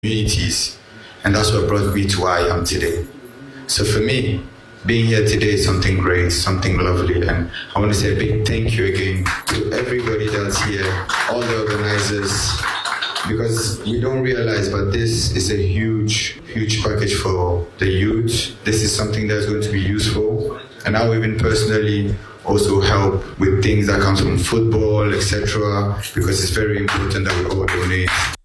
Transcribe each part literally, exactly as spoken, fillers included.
communities, and that's what brought me to where I am today. So for me, being here today is something great, something lovely, and I want to say a big thank you again to everybody that's here, all the organizers, because we don't realize, but this is a huge, huge package for the youth. This is something that's going to be useful, and I will even personally also help with things that comes from football, et cetera, because it's very important that we all donate.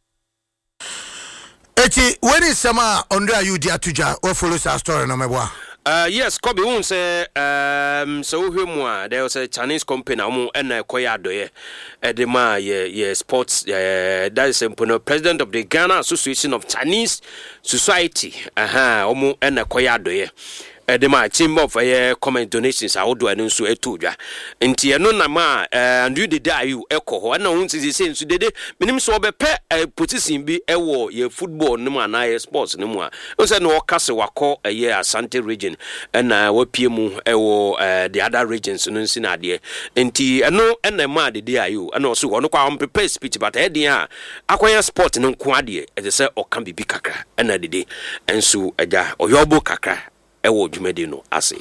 Eti, when is Sama Ondra you dia tuja or follows our story no mebwa? Uh yes, Kobe won say um so hwemu there was a Chinese company omo na koya doye edema ye ye sports uh, that is the president of the Ghana Association of Chinese Society aha omo na koya doye edema chamber of uh, comment donations awodo anu so etodwa nti eno na ma and you dey you ekọ na won say say so dede minim so obepe position bi ewo ye football no ma na ye sports no mu a o say no kase wakọ ye Asante region na wapie mu ewo the other regions no nsi na de nti eno na ma de dey you na so ono kwa on prepare speech but e dey a akoya sport no nko ade e say o kan bibi kakra na de dey enso aja oyobo kakra ewo dwumade no ase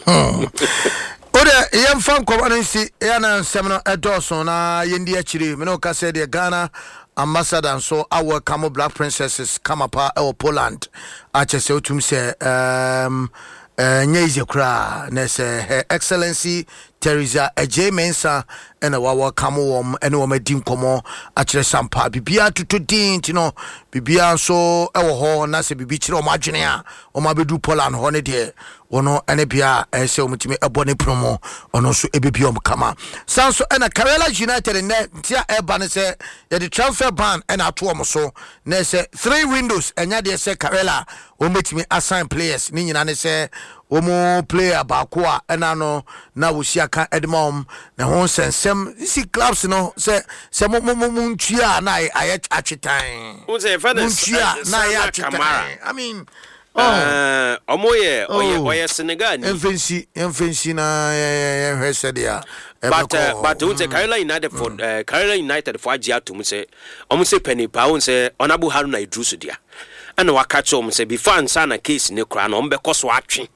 ode yem fan komansi ya na nsem no edoso na yendi akiri me no ka say the Ghana ambassador so our Camo Black Princesses Kamapa ewo Poland achese otum se um nyeize kra na se Her Excellency Teresa J Mensa ena wawa kamo wom ene wo madi nkomo akire sampa bibia tutudin ti no bibia so ewo ho na se bibi kire o madwene a o mabedu Poland ho ne de wono ene bia ese o mutimi ebo ne promo ono so ebebi om kama sanso ena Karela United ne tia eba ne se ye the transfer ban ena ato om so na se three windows enya de se Karela o metimi assign players ni nyina ne se omo player ba ko a ena no na wo siaka edmom na ho sensem si clubs no se se mo mo muntua na aye atwetan who say fathers na aye atwetan I mean oh omoye oye oye Senegal ni enfensi enfensi na ye hwese dia but uh, but who say Carolina United for uh, Carolina United for agia to say omo say penny pa who say Honorable Haruna Idrusu dia and waka cho omo say before ansa na case ne kra na omo be koso atwe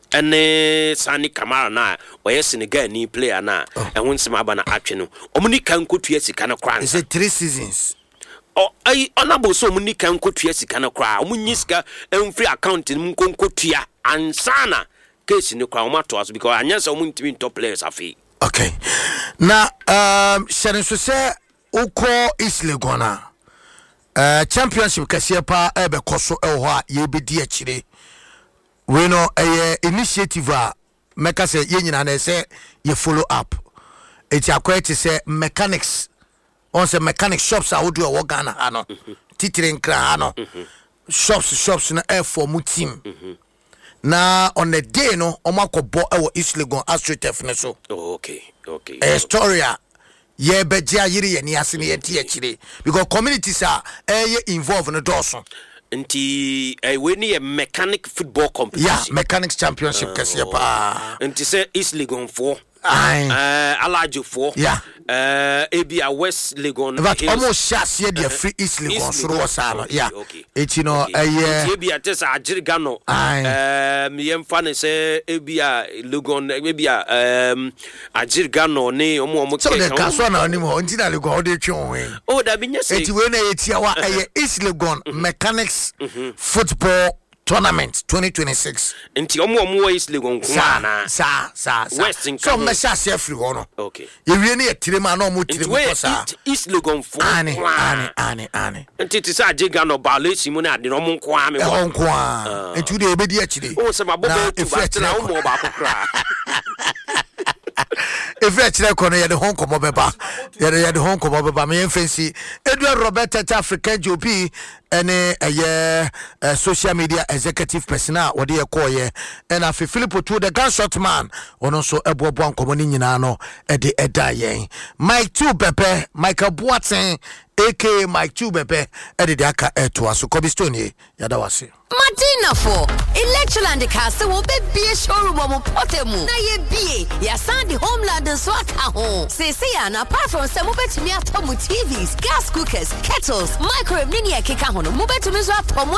ene Sani Kamara na oye Senegal ni player na e won sema aba na atwe no omo ni kan kotua sika na kra is it three seasons oh ai Honorable so omo ni kan kotua sika na kra omo nyiska en free account ni mko kotua ansana case ne kra omo to aso because anyansa omo ntimi top players afi. Okay na um share so say uko Isle Gona uh championship kase pa e be koso e ho a ye be di akire we no a initiative a meka say ye nyina na say ye follow up eti akwete say mechanics on say mechanic shops a wodo e wo Ghana ha no titire nkra ha no shops shops na e for mu team na on the day no omakobo e wo Isle Gona astrotef ne so okay okay a story a ye beje ayire ye ni ase ne ye tie akire because communities are e involved no doso nti eh we ni a mechanic football competition yeah mechanics championship uh, kase pa nti say East Legon four ai uh Alajo four yeah uh Abia West Legon but almost shas here the free East Legon so was no yeah it you know eh Abia just Ajiriga no um yem fan say Abia Legon Abia um Ajiriga no ne omo omo so the kaso na oni mo nti na Legon dey twen oh da bi nyese it we na etia wa eh East Legon mechanics football tournament twenty twenty-six nti omo omo East Legon kwa na sa sa sa so me sha se free ho no okay ye wie ne tire ma na omo tire mo sa East Legon four ani ani ani ani nti ti sa Ajiriga no balesi mu na ade no omo kwa me ho kwa nti de ebedi akire o se mabo be tu ba tena omo ba kokra if you check on the home come beba ya the home come beba me fancy Edward Robert African J P ene eye social media executive personnel what dey call ye and afi Philip to the gunshot man ono so ebobo ankomo ni nyina no e de eda yen Mike two Pepe Michael Boateng aka Mike two Pepe e de aka eto aso Cobblestone ya da wase Madina for Electroland Castle will be a showroom of Potemu. Na ye be ya Sandy Homeland and Swaka home. Say say and apart from some mobile to me at home T Vs, gas cookers, kettles, microwave mini keka hono mobile to me